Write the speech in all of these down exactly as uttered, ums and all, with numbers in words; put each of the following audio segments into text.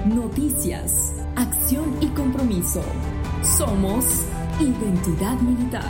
noticias, acción y compromiso. Somos Identidad Militar.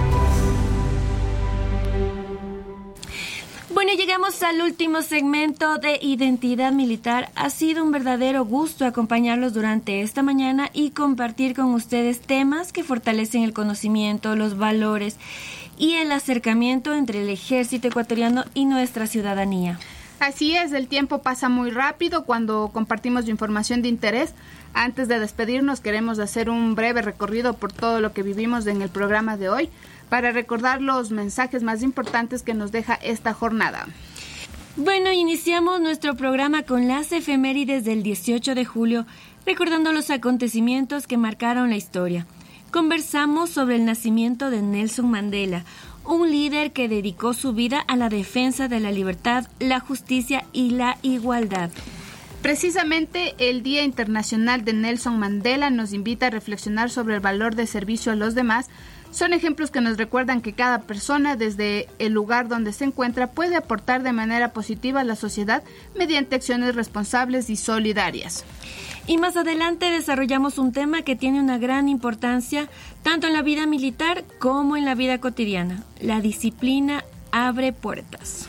Bueno, llegamos al último segmento de Identidad Militar. Ha sido un verdadero gusto acompañarlos durante esta mañana y compartir con ustedes temas que fortalecen el conocimiento, los valores y el acercamiento entre el ejército ecuatoriano y nuestra ciudadanía. Así es, el tiempo pasa muy rápido cuando compartimos información de interés. Antes de despedirnos, queremos hacer un breve recorrido por todo lo que vivimos en el programa de hoy, para recordar los mensajes más importantes que nos deja esta jornada. Bueno, iniciamos nuestro programa con las efemérides del dieciocho de julio, recordando los acontecimientos que marcaron la historia. Conversamos sobre el nacimiento de Nelson Mandela, un líder que dedicó su vida a la defensa de la libertad, la justicia y la igualdad. Precisamente el Día Internacional de Nelson Mandela nos invita a reflexionar sobre el valor de servicio a los demás. Son ejemplos que nos recuerdan que cada persona, desde el lugar donde se encuentra, puede aportar de manera positiva a la sociedad mediante acciones responsables y solidarias. Y más adelante desarrollamos un tema que tiene una gran importancia tanto en la vida militar como en la vida cotidiana. La disciplina abre puertas.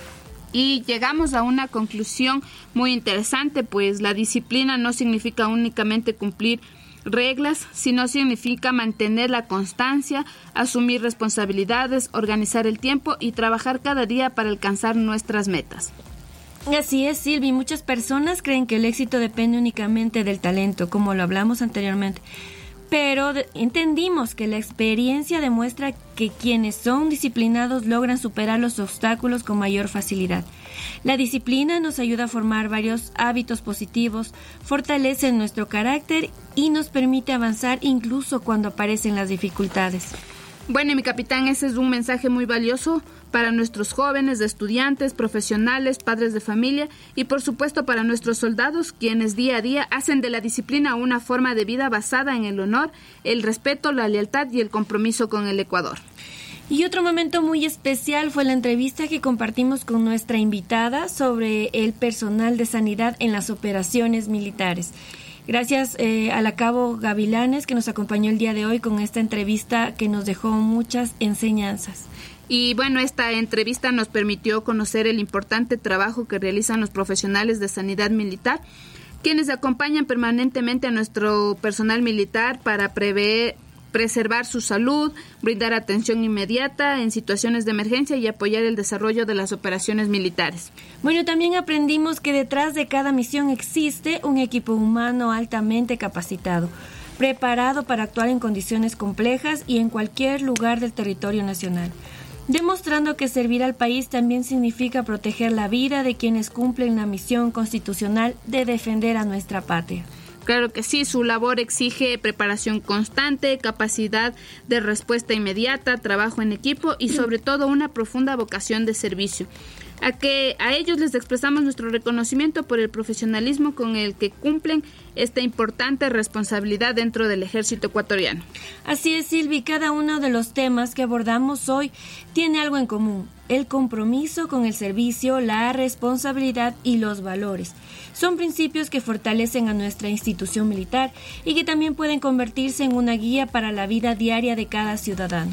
Y llegamos a una conclusión muy interesante, pues la disciplina no significa únicamente cumplir reglas, sino significa mantener la constancia, asumir responsabilidades, organizar el tiempo y trabajar cada día para alcanzar nuestras metas. Así es, Silvi. Muchas personas creen que el éxito depende únicamente del talento, como lo hablamos anteriormente. Pero de- entendimos que la experiencia demuestra que quienes son disciplinados logran superar los obstáculos con mayor facilidad. La disciplina nos ayuda a formar varios hábitos positivos, fortalece nuestro carácter y nos permite avanzar incluso cuando aparecen las dificultades. Bueno, y mi capitán, ese es un mensaje muy valioso para nuestros jóvenes, estudiantes, profesionales, padres de familia y por supuesto para nuestros soldados, quienes día a día hacen de la disciplina una forma de vida basada en el honor, el respeto, la lealtad y el compromiso con el Ecuador. Y otro momento muy especial fue la entrevista que compartimos con nuestra invitada sobre el personal de sanidad en las operaciones militares. Gracias eh, a la Cabo Gavilanes que nos acompañó el día de hoy con esta entrevista que nos dejó muchas enseñanzas. Y bueno, esta entrevista nos permitió conocer el importante trabajo que realizan los profesionales de sanidad militar, quienes acompañan permanentemente a nuestro personal militar para prever, preservar su salud, brindar atención inmediata en situaciones de emergencia y apoyar el desarrollo de las operaciones militares. Bueno, también aprendimos que detrás de cada misión existe un equipo humano altamente capacitado, preparado para actuar en condiciones complejas y en cualquier lugar del territorio nacional, demostrando que servir al país también significa proteger la vida de quienes cumplen la misión constitucional de defender a nuestra patria. Claro que sí, su labor exige preparación constante, capacidad de respuesta inmediata, trabajo en equipo y sobre todo una profunda vocación de servicio. A que a ellos les expresamos nuestro reconocimiento por el profesionalismo con el que cumplen esta importante responsabilidad dentro del ejército ecuatoriano. Así es, Silvi, cada uno de los temas que abordamos hoy tiene algo en común: el compromiso con el servicio, la responsabilidad y los valores. Son principios que fortalecen a nuestra institución militar y que también pueden convertirse en una guía para la vida diaria de cada ciudadano.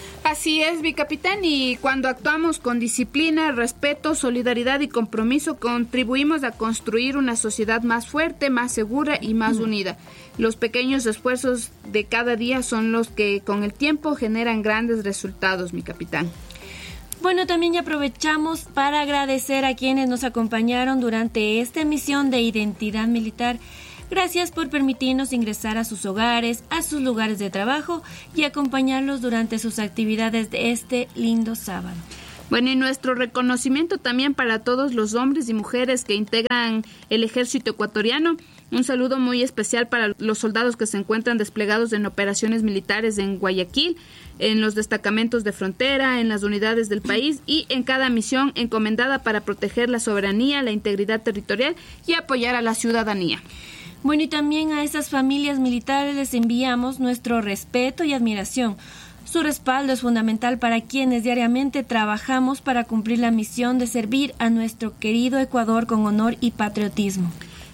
Así es, mi capitán, y cuando actuamos con disciplina, respeto, solidaridad y compromiso, contribuimos a construir una sociedad más fuerte, más segura y más mm. unida. Los pequeños esfuerzos de cada día son los que con el tiempo generan grandes resultados, mi capitán. Bueno, también ya aprovechamos para agradecer a quienes nos acompañaron durante esta emisión de Identidad Militar. Gracias por permitirnos ingresar a sus hogares, a sus lugares de trabajo y acompañarlos durante sus actividades de este lindo sábado. Bueno, y nuestro reconocimiento también para todos los hombres y mujeres que integran el ejército ecuatoriano. Un saludo muy especial para los soldados que se encuentran desplegados en operaciones militares en Guayaquil, en los destacamentos de frontera, en las unidades del país y en cada misión encomendada para proteger la soberanía, la integridad territorial y apoyar a la ciudadanía. Bueno, y también a esas familias militares les enviamos nuestro respeto y admiración. Su respaldo es fundamental para quienes diariamente trabajamos para cumplir la misión de servir a nuestro querido Ecuador con honor y patriotismo.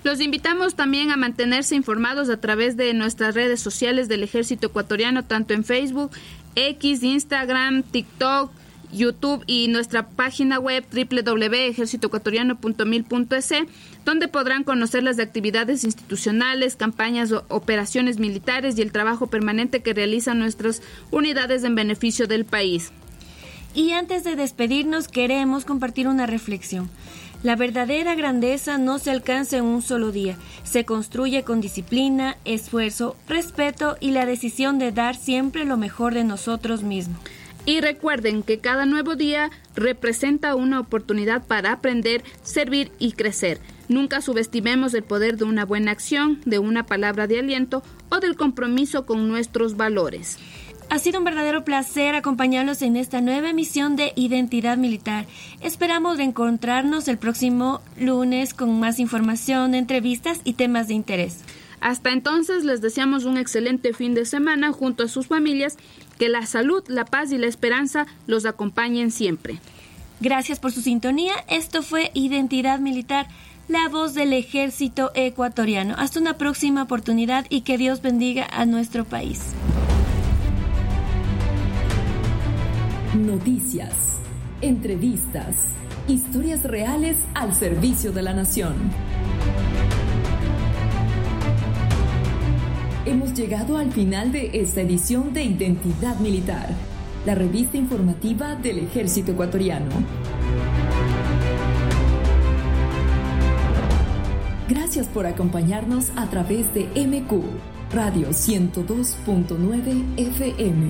Los invitamos también a mantenerse informados a través de nuestras redes sociales del Ejército Ecuatoriano, tanto en Facebook, X, Instagram, TikTok, YouTube y nuestra página web doble u doble u doble u punto ejército ecuatoriano punto mil punto es, donde podrán conocer las actividades institucionales, campañas, operaciones militares y el trabajo permanente que realizan nuestras unidades en beneficio del país. Y antes de despedirnos, queremos compartir una reflexión. La verdadera grandeza no se alcanza en un solo día. Se construye con disciplina, esfuerzo, respeto y la decisión de dar siempre lo mejor de nosotros mismos. Y recuerden que cada nuevo día representa una oportunidad para aprender, servir y crecer. Nunca subestimemos el poder de una buena acción, de una palabra de aliento o del compromiso con nuestros valores. Ha sido un verdadero placer acompañarlos en esta nueva emisión de Identidad Militar. Esperamos reencontrarnos el próximo lunes con más información, entrevistas y temas de interés. Hasta entonces les deseamos un excelente fin de semana junto a sus familias. Que la salud, la paz y la esperanza los acompañen siempre. Gracias por su sintonía. Esto fue Identidad Militar, la voz del Ejército Ecuatoriano. Hasta una próxima oportunidad y que Dios bendiga a nuestro país. Noticias, entrevistas, historias reales al servicio de la nación. Hemos llegado al final de esta edición de Identidad Militar, la revista informativa del Ejército Ecuatoriano. Gracias por acompañarnos a través de M Q, Radio ciento dos punto nueve F M.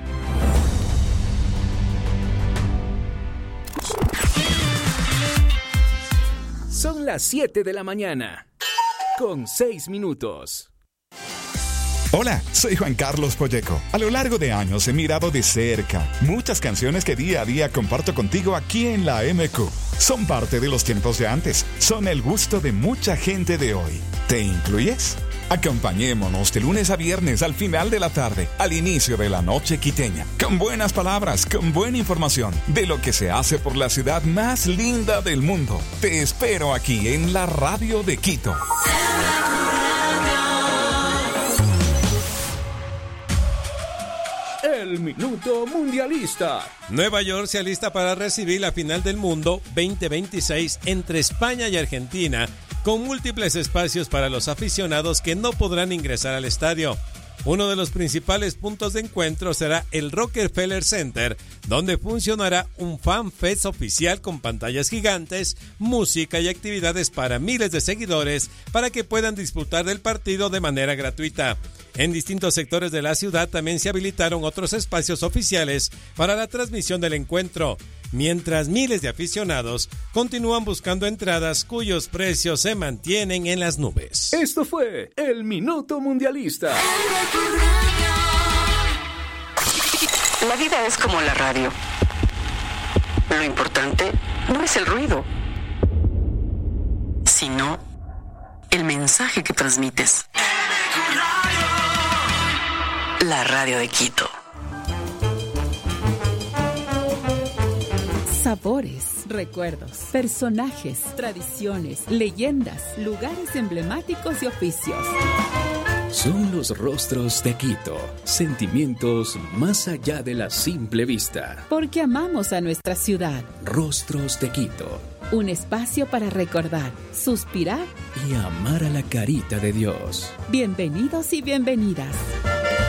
Son las siete de la mañana, con seis minutos. Hola, soy Juan Carlos Polleco. A lo largo de años he mirado de cerca muchas canciones que día a día comparto contigo aquí en la M Q. Son parte de los tiempos de antes, son el gusto de mucha gente de hoy. ¿Te incluyes? Acompañémonos de lunes a viernes al final de la tarde, al inicio de la noche quiteña, con buenas palabras, con buena información de lo que se hace por la ciudad más linda del mundo. Te espero aquí en la radio de Quito. El Minuto Mundialista. Nueva York se alista para recibir la final del mundo veinte veintiséis entre España y Argentina, con múltiples espacios para los aficionados que no podrán ingresar al estadio. Uno de los principales puntos de encuentro será el Rockefeller Center, donde funcionará un fan fest oficial con pantallas gigantes, música y actividades para miles de seguidores para que puedan disfrutar del partido de manera gratuita. En distintos sectores de la ciudad también se habilitaron otros espacios oficiales para la transmisión del encuentro, mientras miles de aficionados continúan buscando entradas cuyos precios se mantienen en las nubes. Esto fue el Minuto Mundialista. La vida es como la radio. Lo importante no es el ruido, sino el mensaje que transmites. La radio de Quito. Sabores, recuerdos, personajes, tradiciones, leyendas, lugares emblemáticos y oficios. Son los rostros de Quito, sentimientos más allá de la simple vista. Porque amamos a nuestra ciudad. Rostros de Quito. Un espacio para recordar, suspirar y amar a la carita de Dios. Bienvenidos y bienvenidas.